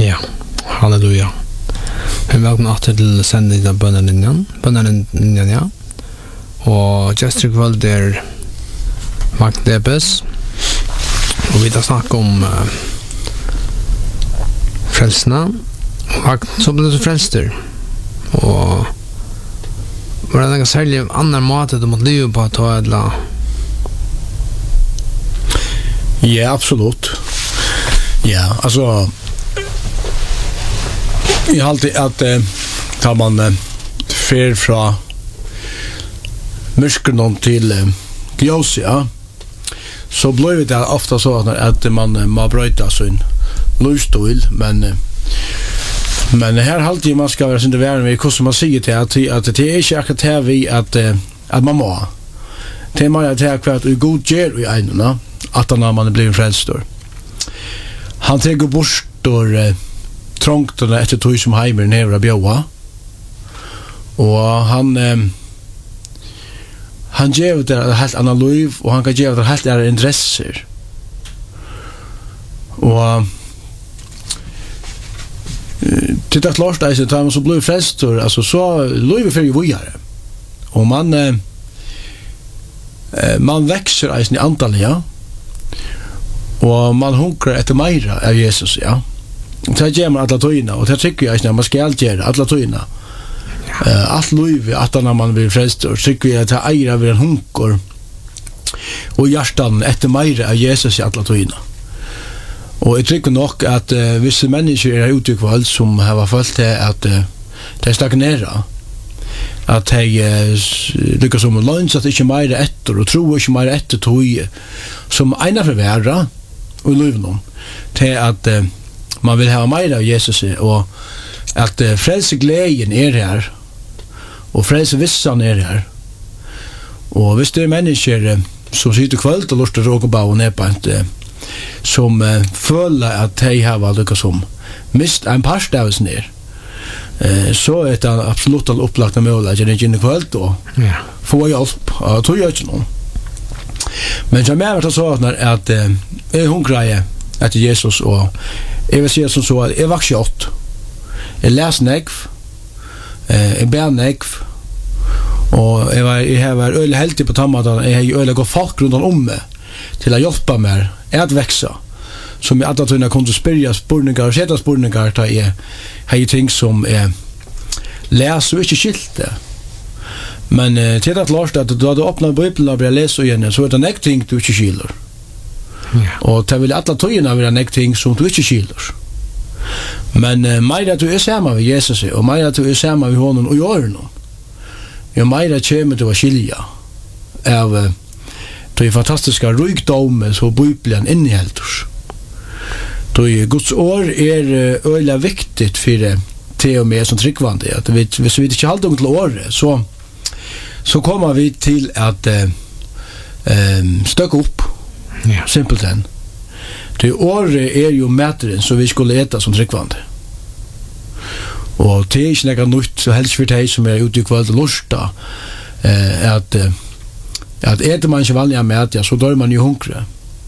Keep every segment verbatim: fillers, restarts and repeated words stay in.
Ja, halleluja. Velkommen til sendingen av Bønnelinjen, Bønnelinjen, ja. Og Jester Kvöld er Mark Debes, og vi tar snakk om uh, frelsene. Så ble du frelster, og var det noen særlig annen måte du måtte leve på å ta et eller annet? Ja, absolut. Ja, alltså jag har alltid att eh, tar man eh, fer från mörkren till eh, ljus, ja. Så blir det ofta så att man eh, må bryta sin livsstil, men eh, men här har alltid man ska vara sin värld med hur som man säger till att att det är inte akkurat här vi att eh, att man må. Det är man att ha kvart och god ger i ena att när man blir frälstor. Han tar bort då eh, trångt och efter tog som heimer nere av bjöa. Och han eh, han ger det helt annan liv och han kan ge det helt andra intresser. Och eh, till det klart är det att man så blir frälstor, alltså så livet för ju vidare. Och man eh, man växer i antal, ja. Og man hunkrar etter meira av Jesus, ja. Det gjør man alla tøyna, og det tykker jeg at man skal gjøre alla tøyna. Uh, alt liv, at når man blir frelst, og tykker jeg at det eier av en hunker og hjertan etter meira av Jesus i alla tøyna. Og jeg tykker nok at uh, visse mennesker er ute i kveld som har følt til at uh, de stagnerer, at de uh, lykkes som en lønns at ikke meira etter, og tror ikke meira etter tøy, som ena for verra, og livnum til at uh, man vil ha mer av Jesus og at uh, frelse gleden er her og frelse vissan er her og hvis det er mennesker uh, som sitter kveld og lurer råkeba og nedbant uh, som uh, føler at de har lukket som mist en parst av oss ned uh, så er det absolutt opplagt av mulig at jeg er inne kveld og yeah. få hjelp og tog jeg ikke noen. Men som jeg vet så at eh, jeg hungrer etter Jesus og jeg vil si som så at jeg vokser åt. Jeg leser negv, eh, jeg ber negv og jeg, var, jeg har vært øyelig heldig på tammaten, jeg har øyelig gått folk rundt om meg til å hjelpe meg at vekse. Som jeg alltid kunne kunne spørre spurninger og sette spurninger til jeg har ting som jeg leser og ikke skilte. Men uh, til at lort at du hadde åpnet Bibelen og ble lest igjen, så er det nek ting du ikke skiler. Ja. Og det vil alle tøyene være nek ting som du ikke skiler. Men uh, mer at du er sammen med Jesus, og mer at du er sammen med honom og gjør noe, jo mer at kommer du å skilje av uh, de fantastiske rykdommer som Bibelen innehelter. Guds år er uh, øyelig viktig for uh, til og med som tryggvande. At vi, hvis vi ikke holder om til året, så så kommer vi til at uh, um, støkke opp ja. Simpelthen det året er jo mäteren som vi skulle äta som tryggvande og det er ikke noe nytt så helst for deg som er ute i kveld og lusta uh, at uh, at eter man ikke vanlig mat ja, så dør man jo hunkre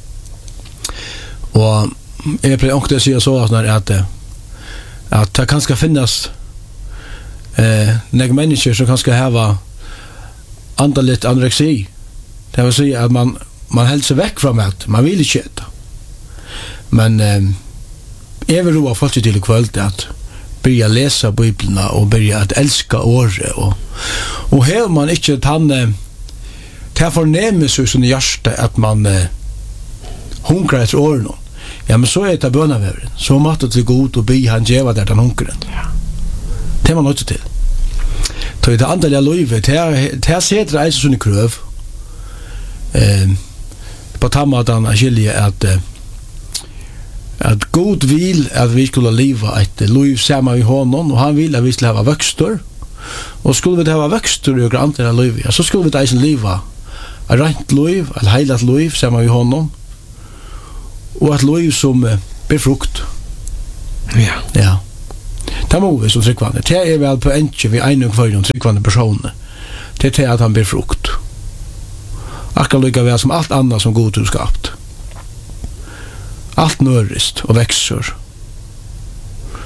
og jeg pleier også å si så at at det kan skal finnes uh, noen mennesker som kan skal hava andaligt anoreksi. Det vill säga att man man håller sig väck från mat. Man vill inte äta. Men eh jag vill roa folk till kvällt att börja läsa Bibeln och börja att älska året och och här man inte han ta förnämmer så som hjärta att man eh, hungrar efter åren. Ja, men så är det bönavären. Så matat till god och be han geva där den hungren. Ja. Det man inte till. Så det andliga livet, det här sätter det sån kröv. Eh, på tammadan är skilje att att god vill att vi skulle leva ett liv samma i honom och han vill att vi ska ha växter. Och skulle vi ha växter i vårt andliga liv, så skulle vi ta sin leva ett rent liv, ett heilat liv samma i honom. Och ett liv som bär frukt. Ja. Ja. Det må vi som tryggvande. Det er vel på enkje vi en og kvar tryggvande personer. Det er til at han blir frukt. Akkurat lykka vel som alt annet som god har skapt. Alt nørist og vekser.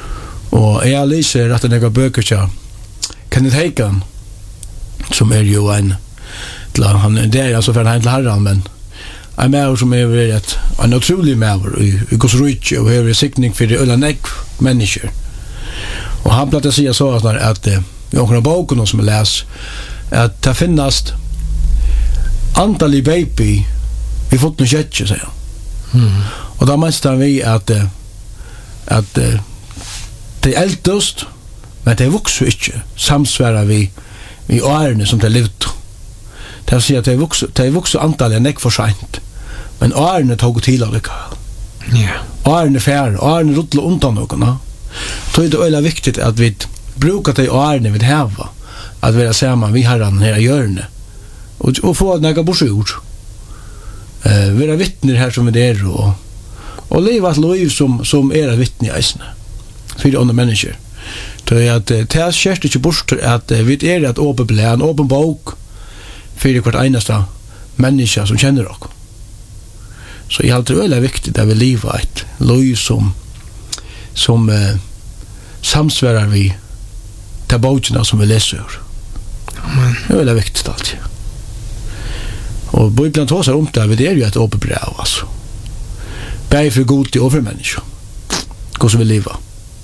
Og jeg lyser at det er bøker til Kenneth Hagan, som er jo en, han er der altså for en til herren, men en maver som er vært en utrolig maver i, i Gosrujtje, og har sikning for det øyne nekv mennesker. Og han platt å si så at uh, i åkene boken som jeg les, at det finnes antall i baby vi fått noe kjetje, sier han. Mm. Og da mønster vi at uh, at uh, det er eldst, men det vokser ikke samsværer vi i årene som det er livet. Det vil si at det er vokser antallet enn ikke for sent, men årene tog til av det. Yeah. Årene færre, årene ruttler undan noen. Så er det veldig viktig at vi bruker de årene vi har, at vi er sammen, vi har den her hjørne, og, og få noe borsjord. Uh, vi er vittner her som vi er, og, og leve et liv som, som er vittne i eisene, for andre mennesker. Så at det er kjærst ikke bort at vi er et åpen blad, en åpen bok, for hvert eneste menneske som kjenner oss. Så jeg har det veldig viktig at vi lever et liv som, som uh, samsværer vi til bøkene som vi leser. Amen. Det er veldig viktig alltid. Og Bibelen tar seg om det, vi er jo et åpen brev, altså. Bare for god og for mennesker. Hva som vi lever.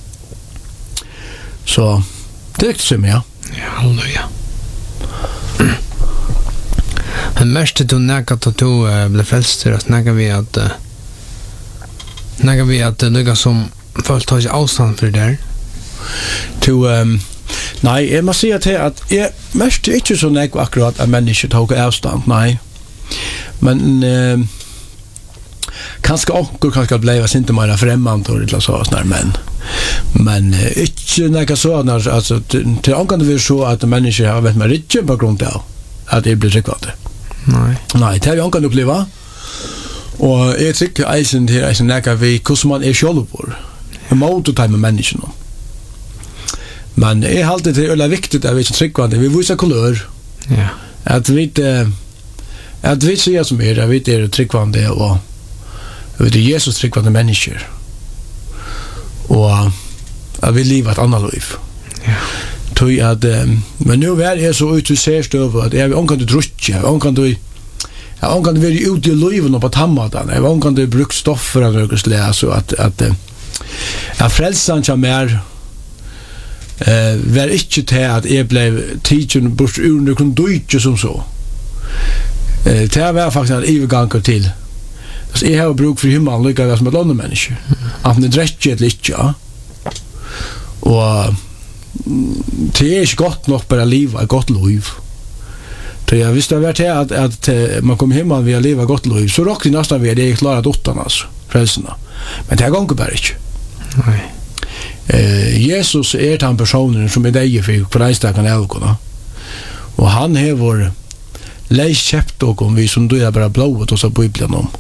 Så det er viktig som, ja. Ja, halleluja. Men mest du nekket at du uh, ble frelst til, at nekker vi at uh, nekker vi at det lykkes som folk tar ikke avstand for det. To, um, nei, jeg må si at jeg, at jeg mest ikke så nekker akkurat at mennesker tar avstand, nei. Men uh, kanskje onker kanskje ble ikke mer fremmende og litt sånn, men men uh, ikke nekker sånn, altså til, til onker det vil så at mennesker har vært med ikke på grunn av at jeg blir tryggvande. Nei. Nei, det har vi onker oppleva. Og jeg tykker eisen til eisen nekker vi hvordan man er selv vår. En måte å ta med menneskene. Men jeg har alltid det er viktig at vi ikke tryggvande. Vi viser kolør. Ja. At vi uh, at vi sier som er, at vi er tryggvande og at vi er Jesus tryggvande mennesker. Og at vi lever et annet liv. Ja. Tøy at, um, men nu er jeg så ut til særst over at jeg omkant du drutje, jeg omkant du jeg omkant du være ute i liven og på tammaten, jeg omkant du brukt stoffer av nøkers le, så at at, at frelsan som er uh, var ikke til at jeg ble tidsen bort ur nøkken døytje som så. Uh, det var faktisk en iverganger til. Så jeg har brukt for himmelen lykket som et andre menneske. At det drekker et litt, ja. Og det er ikke godt nok bare å leve et godt liv. Hvis det har vært til at, at, at man kommer himmelen ved å leve et godt liv, så råkker det nesten ved at jeg klarer åttan, altså, frelsene. Men det ganger bare ikke. Nei. Eh, Jesus er den personen som er deg for for enstakken elgående. Og han har leist kjøpt om vi som du er bare blået oss av Bibelen om.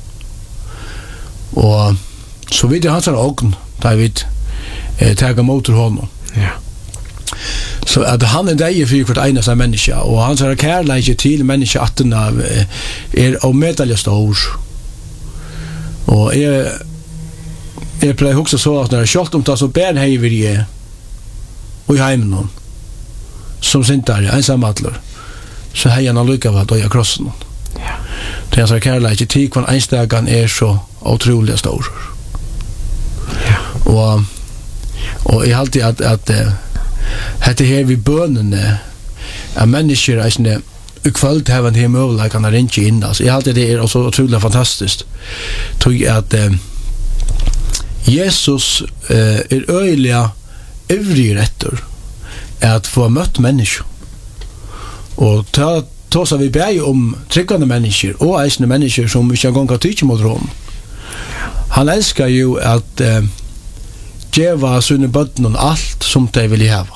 Og så vidt jeg hans er ågn, da jeg vet, eh, tager motor honom. Ja. Så at han er deg for hvert eneste menneske, og han sier kærleik til menneske at den er av medalje stor. Og jeg jeg pleier hukse så at når jeg kjølt om det så ber hei vi er og i heimen som sintar ensamadler, så hei han allukka av at døya krossen. Ja. Det er han sier kærleik til hver enstagan er så utrolig stor. Ja. Og og jeg halte at at hette her vi bønene av mennesker eisne ukvöld har en hel mulighet kan ringe inn. Altså, jeg halte det er også utrolig fantastisk. Tog at eh, Jesus eh, er øyelig øvrig retter at få møtt mennesker. Og ta tås vi ber om tryggende mennesker og eisne mennesker som ikke engang kan tykke mot rom. Han elsker jo at eh, djeva sunne bøtten alt som de vil hava.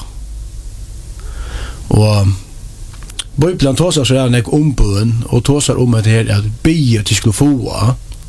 Og Bibelen tåsar så er nek ombuden og tåsar om at her at bia til skulle få.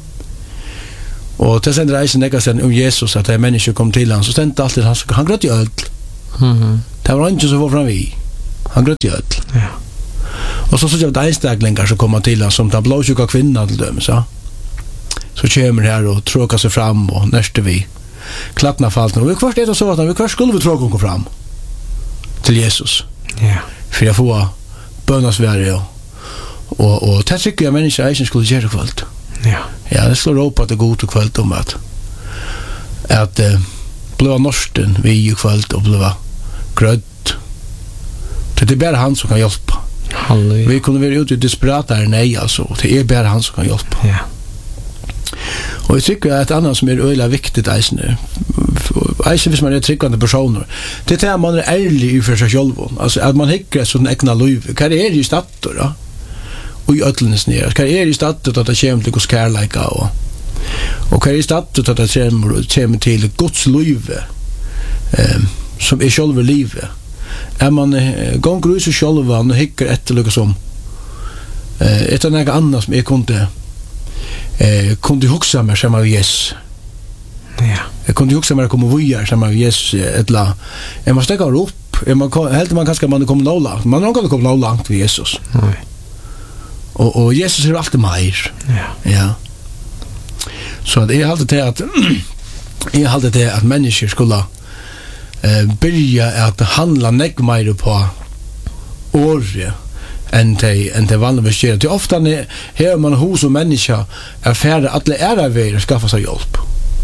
Og til sender reisen nekka sen om Jesus at det mennesker kom til han, så stendte alltid han, han grøtt i ødel. Mm-hmm. Det var ikke så få fram vi. Han grøtt i ødel. Ja. Og så så jeg det einstaklingar som kommer til han som den blåsjuka kvinna til dem, så. Så kommer her og tråkar seg fram og nørste vi. klappna falten. Och vi kvart är det så att vi kvart skulle vi tråka gå fram till Jesus. Ja. För att få bönnasvärde och och och det tycker jag människor inte skulle göra kvällt. Ja. Ja, det slår upp att det går till kvällt om att att uh, blöva norsten vi ju kvällt och blöva grönt. Det är bara han som kan hjälpa. Halleluja. Vi kunde vara ute i desperata nej alltså. Det är bara han som kan hjälpa. Ja. Och jag tycker att ett annat som är öjla viktigt eisne, eisne hvis man är tryggande personer, det är att man är ärlig i för sig själv. Alltså att man hickar sådana egna liv. Vad är det i stater då? Och i ötlenes ner. Vad är det i stater att det kommer till hos kärleka och och vad är det i stater att det kommer till Guds liv eh, som är själva livet. Är man eh, gånger ut sig själv och hickar efter lika som eh, ett eller annat annat som jag kunde eh kunde huxa mer som av Jesus. Ja. Jag kunde huxa mer komma vidare som av Jesus ettla. Jag måste gå upp. Man helt man kanske man kommer nå långt. Man kan komma nå långt med Jesus. Nej. Och och Jesus är alltid mer. Ja. Ja. Så det är alltid det att jag hade det att människor skulle eh börja att handla näck mer på år än det än det vanliga sker. Det ofta när här man hos och människa är färdig att lära vägar skaffa sig hjälp.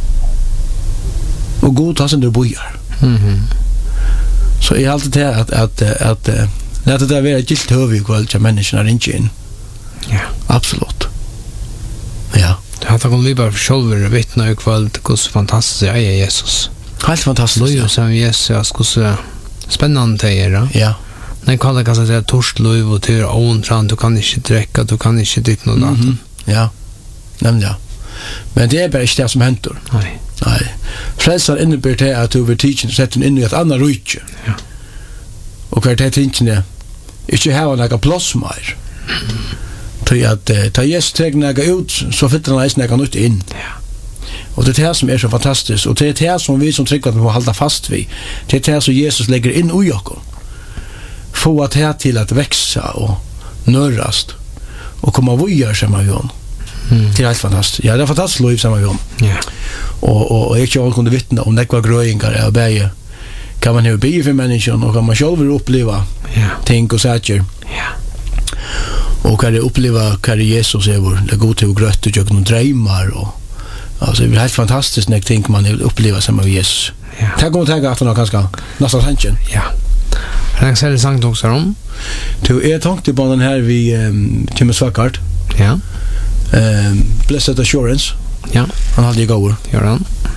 Och god har sin det bojar. Mhm. Så är alltid det att att att när det där är gilt hövig kväll till människorna inte in. Ja. Absolut. Ja. Det har tagit vi bara själva vittna i kväll hur fantastiskt är Jesus. Helt fantastiskt. Lojal som Jesus, hur så spännande det är. Ja. Nej, kallar kanske det torst lov och till ontran, du kan inte dricka, du kan inte ditt något annat. Mm-hmm. Ja. Nämligen ja. Men det är bara inte det som händer. Nej. Nej. Frälsar innebär det att du vill teachen sätta in i ett annat rike. Ja. Och hva er det tingene ikke har noe plass mer. Til at ta Jesus teg noe ut, så fytter han eis noe nytt inn. Ja. Og det er det som er så fantastisk, og det er det som vi som trykker at vi må holde fast vid. Det er det som Jesus legger inn i oss. Få at det til at växa og nørast, og komma videre sammen med honom. Mm. Det er helt fantastisk. Ja, det er fantastisk liv sammen med honom. Ja. Og, og, og jeg ikke kunne vittne om nekva grøyngar og bæge. Kan man jo bygge for mennesken, og kan man selv oppleva ja. ting og saker. Ja. Og kan jeg oppleva hva Jesus er vår, det er god til å grøtte og gjøre noen dreymar. Og, altså, det er helt fantastisk når ting man oppleva sammen med Jesus. Ja. Tenk om å tenke at han har kanskje nesten sannsyn. Ja. Er det særlig sangt også om? Du, jeg tenkte på den her vi um, Timmy Svakkart. Ja. Um, Blessed Assurance. Ja. Han hadde i går. Gjør han.